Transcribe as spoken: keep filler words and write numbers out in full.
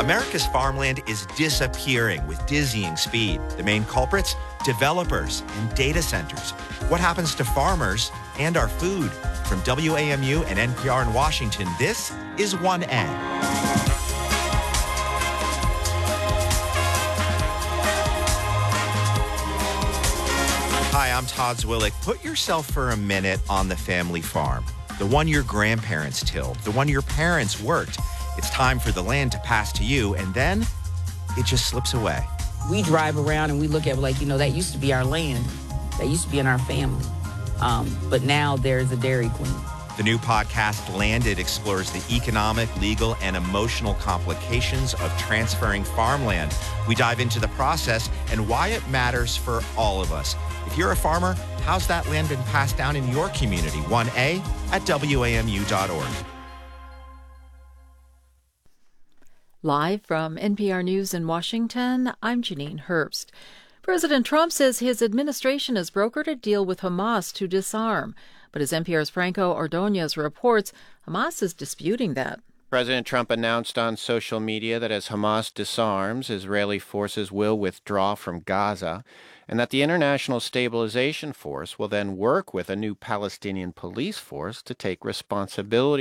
America's farmland is disappearing with dizzying speed. The main culprits? Developers and data centers. What happens to farmers and our food? From W A M U and N P R in Washington, this is one A. Hi, I'm Todd Zwillich. Put yourself for a minute on the family farm. The one your grandparents tilled, the one your parents worked. It's time for the land to pass to you, and then it just slips away. We drive around and we look at it like, you know, that used to be our land. That used to be in our family. Um, but now there's a Dairy Queen. The new podcast, Landed, explores the economic, legal, and emotional complications of transferring farmland. We dive into the process and why it matters for all of us. If you're a farmer, how's that land been passed down in your community? one A at W A M U dot org. Live from N P R News in Washington, I'm Janine Herbst. President Trump says his administration has brokered a deal with Hamas to disarm. But as N P R's Franco Ordonez reports, Hamas is disputing that. President Trump announced on social media that as Hamas disarms, Israeli forces will withdraw from Gaza, and that the International Stabilization Force will then work with a new Palestinian police force to take responsibility